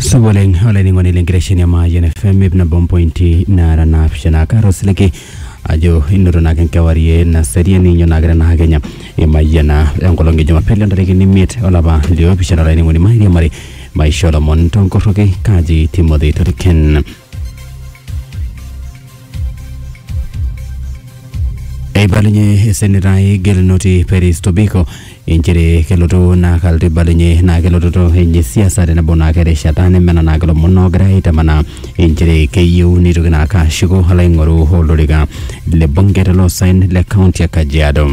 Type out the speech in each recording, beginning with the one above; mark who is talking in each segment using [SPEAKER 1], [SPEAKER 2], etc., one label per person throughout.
[SPEAKER 1] Suboleng oleni ngoni lengiresheni ya Mayan FM ibn bompointi na ranafshana karosleki ajo inuro na kenkawarie na serie ninyo na grana hagenya Mayana ngolonge Jumapili ndariki nimit olaba leo bishana oleni ngoni mahiri mari maishola monton koroke kaji Timothy Toriken balinye senirai gelnoti Peris Tobiko injire keloto na kalti balinye na keloto to henye siasa na bona kere shatane mena na gelo monogra itamana injire keyu ni rugna ka shigo halengoro holoriga le bongere lo sign le county ya Kajiado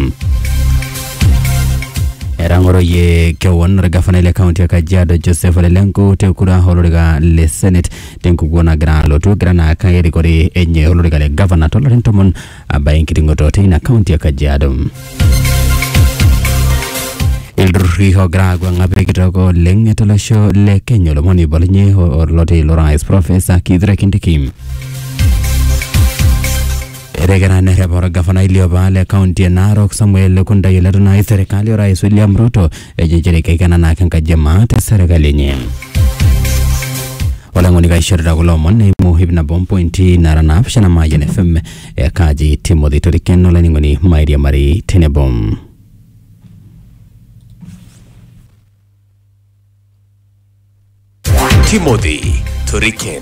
[SPEAKER 1] erangoro ye kewon regafana le county ya Kajiado Joseph Lelenko tekura holoriga le senate tenku gona gra loto grana ka yeri kore enye holoriga le governor tolentomon abayin kiringoto tina county ya Kajiado Ilriho gragwa ngabe kitoko lenge tolosho le Kenya lomoni bolinye orlote Lawrence Professor Kidre Kindikim Regana nerebora gavana ilioba le county Narok Samuel Lekunda yeleruna serikali ya Rais William Ruto ejejere kekana na kanka jamaa te serikali nye wala ngoni kaishirira kulomon muhibna bompointi narana afshana Mayan FM kaji Timothy Toriken wala ngoni mairi mari tenebom
[SPEAKER 2] Timothy Toriken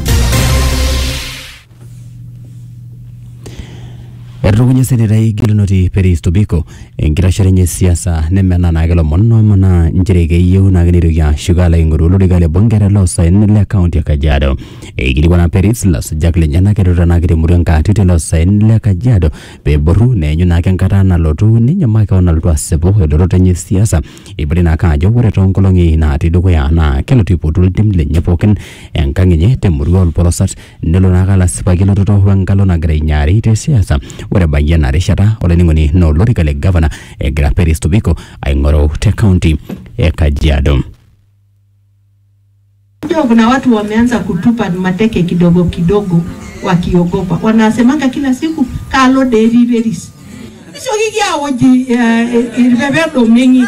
[SPEAKER 1] Errugunye senirai gelnoti Peris Tobiko ngirasharenye siasa nemena na gelo monno mana njirege yew na gniru ya shugala inguru lodigale bongere lo sign le county ya Kajiado gili wana Peris las jakle nyana kerura na giri murenga tite lo sign le Kajiado be boru ne nyuna kenkata na lotu ni nyama ka ona lwa sebo hedorotenye siasa ibri na kajo wore tonkolongi na tidugo ya na keloti potul dimle nyapoken enkanginye temurgol polosat nelo na kala sipagilo to wangalo na gre nyari te siasa wore bayana reshata oleni ngoni no lorikale governor gra Peris Tobiko aingoro te county Kajiado.
[SPEAKER 3] Kuna watu wameanza kutupa mateke kidogo kidogo wakiogopa. Wanasemanga kila siku kalo deliveries. Sio kigia waji ilbebedo mengi.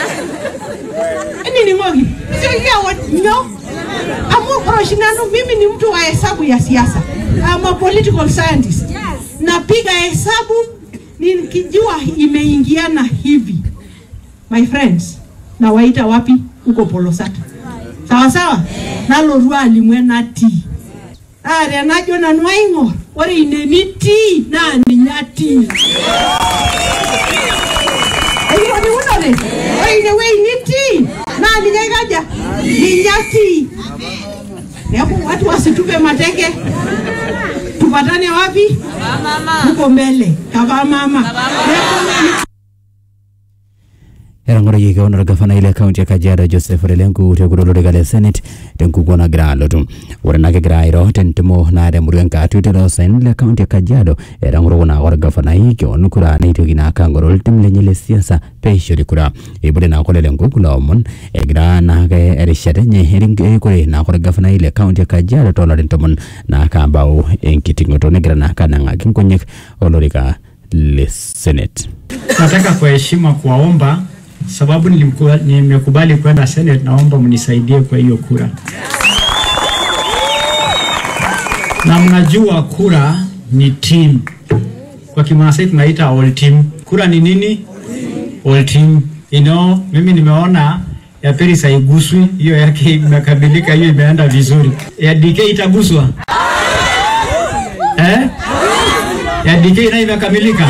[SPEAKER 3] Nini ngogi? Sio kigia waji no. Amu professional mimi ni mtu wa hesabu ya siasa. I'm a political scientist. Napiga hesabu nikijua imeingiana hivi. My friends, na waita wapi uko Polosata. Sawa sawa? Nalo ruwa limwena ti. Are anajo na nwaingo. Ore ineni ti na ninyati. Ayo ni unore. Ore inewe initi na ninyegaja. Ninyati. Yapo watu wasitupe mateke. Tupatane wapi? Mama. Uko mbele. Kaba mama.
[SPEAKER 1] Erangoro yeke onora gafana ile county ya Kajiado Joseph Lelenko teguro lodigale senate tenku gona gra lotu wona ke gra iro tentemo na de murenga tutelo sen le county ya Kajiado erangoro gona ora gafana yeke onukura ne tegina kangoro timle nyele siasa peshori kura ibode na kole lengo kula omon gra na ke erishade nye heringe kore na ora gafana ile county ya Kajiado tola tentomon na kambao enkitingoto ne gra na kana ngaki konyek olorika le senate.
[SPEAKER 4] Nataka kwa heshima kuwaomba sababu nimekubali kwenda Senate, naomba mnisaidie kwa hiyo kura. Na mnajua kura ni team. Kwa Kimasai tunaita all team. Kura ni nini? All team. You know, mimi nimeona ya Peris haiguswi, hiyo yake imekamilika, hiyo imeenda vizuri. Ya DK itaguswa? Ya DK na imekamilika?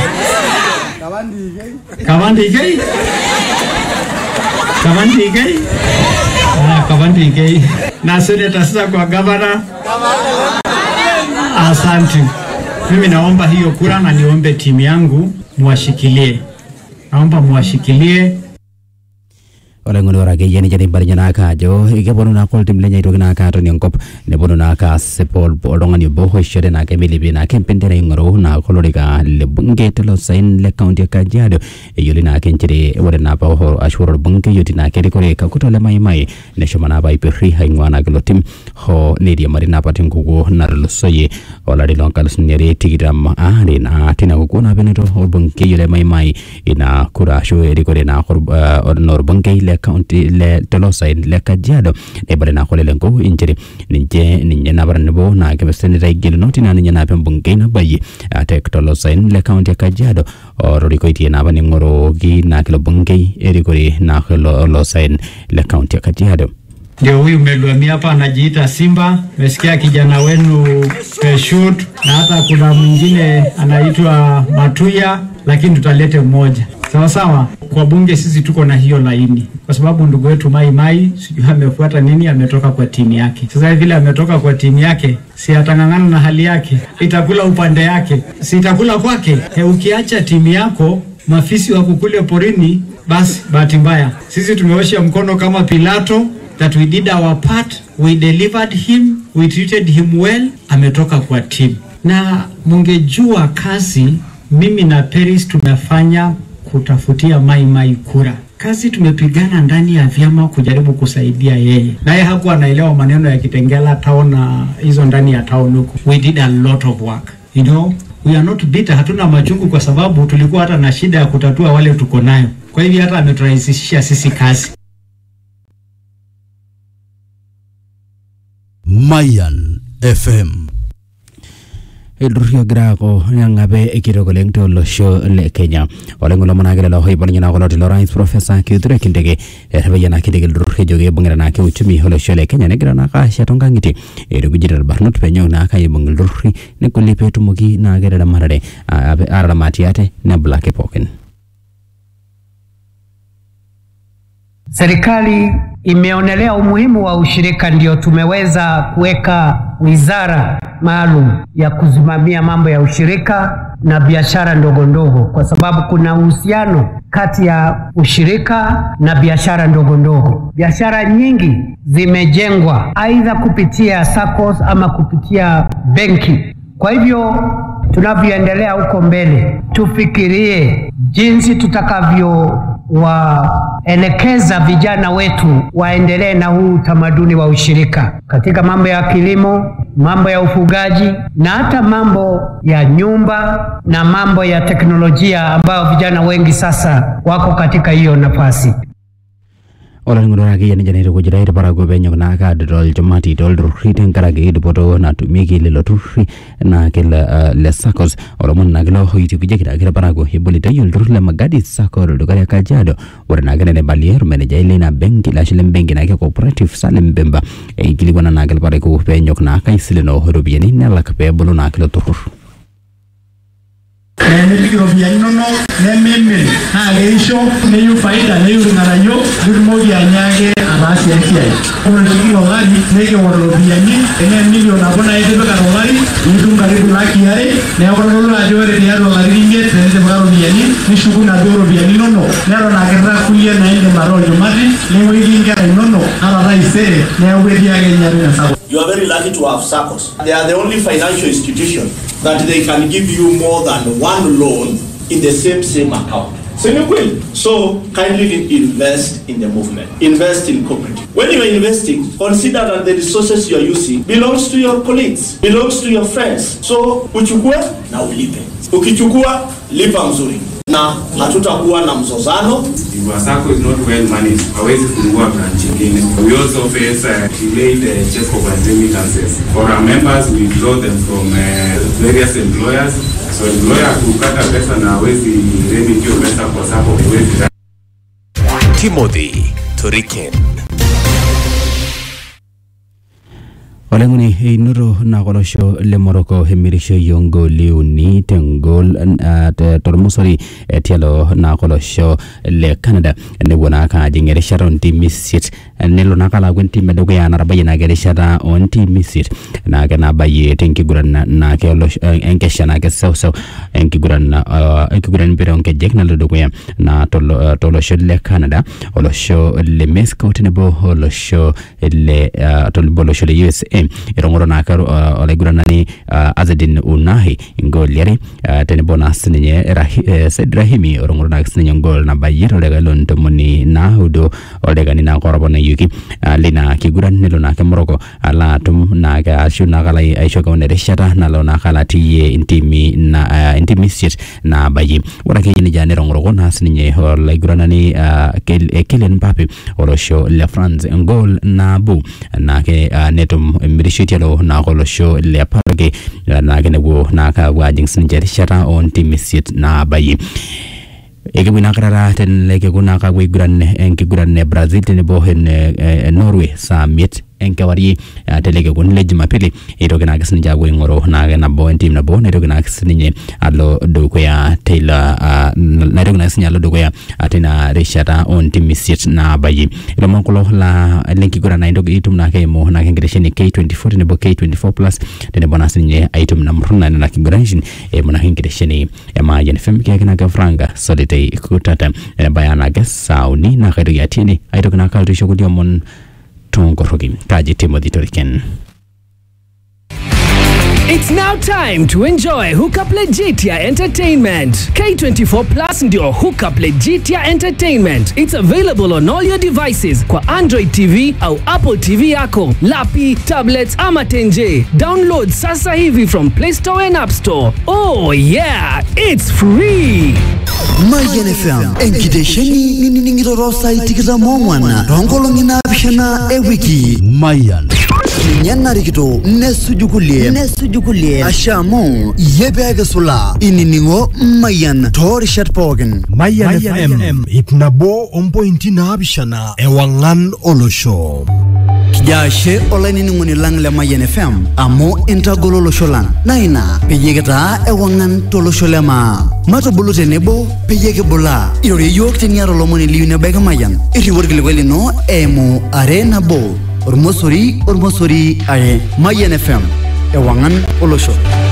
[SPEAKER 4] Kawandi gay? Kawandi gay. Na seneta sasa kwa governor. Asante. Mimi naomba hiyo kura na niombe timu yangu muwashikilie. Naomba muwashikilie.
[SPEAKER 1] Ora ngora ke yeni jadi barjana ka jo ike bonu na kol tim lenya itogina ka to nyongop ne bonu na ka sepol bodonga ni boho shere na ke milibi na ke pendere ngoro na kolorika le bunge telo sign le county ya Kajiado yuli na ke njire wore na ba ho ashuro bunge yoti na ke kore ka kutole mai ne shomana ba ipi haingwa na gelo tim ho ne dia marina patin kugo na losoye ola di lonkal snere tigiram ari na tina kugo na beneto ho bunge yule mai ina kura sho eri kore na nor bunge le le county le tolosain le Kajiado ne bare na khole lengo injiri ninje na bara nebo na ke seneta igil noti na nyana pembunge na bayi ate tolosain le county Kajiado orori ko itie na bani ngoro gi na kilo bunge erikori na kholo losain le county Kajiado.
[SPEAKER 4] Ndio huyu Meluami hapa anajiita Simba. Mesikia kijana wenu Shoot, na hata kuna mwingine anaitwa Matuya, lakini tutalete mmoja. Sawa sawa. Kwa bunge sisi tuko na hiyo laini. Kwa sababu ndugu wetu Mai sijui amefuata nini, ametoka kwa timu yake. Sasa vile ametoka kwa timu yake, si atangangana na hali yake. Itakula upande yake. Si itakula kwake. Ukiacha timu yako mafisi wa kukule porini, basi bahati mbaya. Sisi tumeosha mkono kama Pilato that we did our part, we delivered him, we treated him well, ametoka kwa team. Na mungejua kazi mimi na Peris tumefanya kutafutia Mai kura. Kazi tumepigana ndani ya vyama kujaribu kusaidia yeye. Naye hakuwa anaelewa maneno ya Kitengela town na hizo ndani ya town huko. We did a lot of work. You know, we are not bitter, hatuna machungu kwa sababu tulikuwa hata na shida ya kutatua wale tuko nayo. Kwa hivyo hata ameturahisishia sisi kazi.
[SPEAKER 5] Mayan FM
[SPEAKER 1] Rio Graco Yangabe Ekiro Lengto Losho Le Kenya Olengulo Managala Lohi Bolina Goloti Lawrence Professor Kidre Kindege Ervayana Kidegel Rujoge Bungarana Kuchumi Holosho Le Kenya Negranaka Shatongangiti Erugidal Barnot Penyo Naka Yibungul Ruri Nikulipe Tumugi Nagera Marade Aramatiate Neblake Poken.
[SPEAKER 6] Serikali imeonelea umuhimu wa ushirika, ndio tumeweza kuweka wizara maalum ya kusimamia mambo ya ushirika na biashara ndogo ndogo, kwa sababu kuna uhusiano kati ya ushirika na biashara ndogo ndogo. Biashara nyingi zimejengwa aidha kupitia SACCOS ama kupitia benki. Kwa hivyo tunavyoendelea huko mbele, tufikirie jinsi tutakavyo waelekeza vijana wetu waendelee na huu utamaduni wa ushirika katika mambo ya kilimo, mambo ya ufugaji na hata mambo ya nyumba na mambo ya teknolojia, ambao vijana wengi sasa wako katika hiyo nafasi.
[SPEAKER 1] Orang nguragi yani jani ruko jirai para go benyo na ka dol jomati dol riten karagi poto na tumiki le loturi na kela le SACCOS oromon na gelo hoiti kujekira kira para go hibuli tayul le magadi SACCOS do kare Kajiado warna gane balier manager ile na benki la shilem benki na ke cooperative salem bemba e gili wana na gel para go benyo na ka isile no horobieni na la kape bulu na kelo turur.
[SPEAKER 7] Robiani no nememe hageisho neyu faida neyu ngarayo durmogi anyage abasi yake unashikiro gari nege worobiani ene milioni abona ide beka ngari yidu karibu laki yare ne akono ajore diaro laringe tende baro biani nishuku na doro biani no nero na gerra kulia na inde maro jomari lewe inga no ara raise ne obedi yake nyari na sabo.
[SPEAKER 8] You are very lucky to have SACCOS. They are the only financial institution that they can give you more than one loan in the same account. So kindly invest in the movement. Invest in cooperative. When you are investing, consider that the resources you are using belongs to your colleagues, belongs to your friends. So uchukue na ulipe. Ukichukua lipa mzuri. Na hatutakuwa na mzozano.
[SPEAKER 9] Your SACCO is not well managed. Hawezi kufungua branch nyingine. We also face delayed check of remittances. For our members, we draw them from various employers. So employer kukata pesa na hawezi remit hiyo pesa kwa SACCO.
[SPEAKER 2] Timothy Turiken.
[SPEAKER 1] Olenguni inuro na golosho le Morocco hemirisho yongo liuni tengol tormusori tialo na golosho le Canada ne wona ka jingere sharon timisit ne lo nakala gwenti medogo ya narabaye na gere shara on timisit na gana baye tenki guran na ke lo enkesha na ke so enki guran bere onke jekna lo dogo ya na tolo sho le Canada olosho le Mexico tenebo olosho le tolo bolosho le USA Kusini irongoro na karo olaiguranani Azedin Unahi ngol yari tenebona sininye Said Rahimi irongoro na sininye ngol na bayiro legalon tomoni na hudo olegani na korabona yuki lina kiguran nilo na kemoroko ala tum na ga ashu na kala aisho ka onereshata na lo na kala tiye intimisiet na bayi warake ni jane rongoro na sininye olaiguranani Kylian Mbappe olosho le France ngol na bu na ke netum mirishitialo na olosho le parke na genego na ka wajing sinjeri shata on timisiet na bayi ege bina karara ten leke kuna ka guran Brazil ten bohen Norway summit enkawari telege kun le Jumapili irogena gasni jago ngoro na bo team na bo irogena gasni allo dogo ya Taylor na irogena gasni allo dogo ya atena reshata on team sit na bayi ilo mankolo la lenki gura na indogo itum na kemo na kengiresheni K24 ne bo K24 plus tene bona sinye item na mruna na kingiranshin mona kengiresheni ma yenfem kegena ga franga solite kutata bayana gas sauni na kaido ya tini irogena kalto shogudi mon Kaji Timothy Toriken.
[SPEAKER 10] It's now time to enjoy Hookup Legitia Entertainment. K24 Plus ndio Hookup Legitia Entertainment. It's available on all your devices kwa Android TV au Apple TV yako, lapi, tablets ama tenje. Download sasa hivi from Play Store and App Store. Oh yeah, it's free.
[SPEAKER 5] Mayan FM enkidesheni niningirorosa itikira mongwana rongolongina bishana ewiki Mayan Nyana rikito nesujukulie ashamu yebega sula ininingo Mayan tori shatpogen
[SPEAKER 11] Mayan FM itnabo ompointi na bishana ewangan olosho
[SPEAKER 5] Kijashe olaininingo ni lang le Mayan FM amo intagololo sholan naina peyegeta ewangan tolosholema mato bulute nebo peyege bola yori yok teniaro lomoni liune bega Mayan iri worgile no emo arena bo Ormosori are Mayan FM ewangan olosho